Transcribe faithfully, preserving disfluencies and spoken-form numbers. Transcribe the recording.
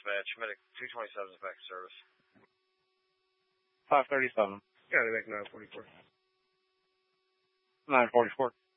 dispatch. Medic two twenty-seven is back in service. five thirty-seven. Yeah, they make nine forty-four. nine forty-four.